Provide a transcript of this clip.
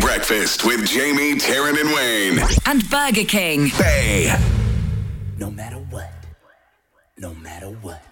Breakfast with Jamie, Taryn, and Wayne. And Burger King. Bay. No matter what. No matter what.